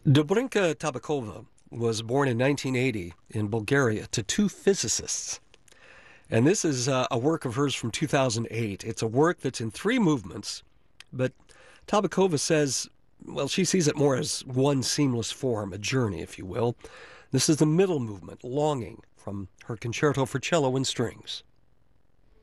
Dobrinka Tabakova was born in 1980 in Bulgaria to two physicists. And this is a work of hers from 2008. It's a work that's in three movements, but Tabakova says, well, she sees it more as one seamless form, a journey, if you will. This is the middle movement, Longing, from her Concerto for Cello and Strings.